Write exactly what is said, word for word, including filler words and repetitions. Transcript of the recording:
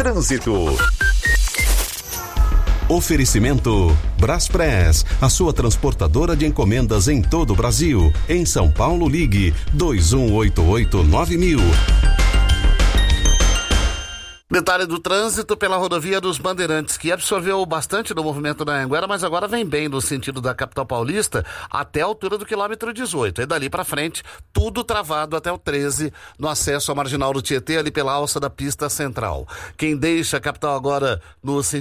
Trânsito. Oferecimento Braspress, a sua transportadora de encomendas em todo o Brasil. Em São Paulo, ligue dois um oito oito nove mil. Detalhe do trânsito pela rodovia dos Bandeirantes, que absorveu bastante do movimento da Anhanguera, mas agora vem bem no sentido da capital paulista até a altura do quilômetro dezoito. E dali para frente, tudo travado até o treze no acesso à marginal do Tietê, ali pela alça da pista central. Quem deixa a capital agora no sentido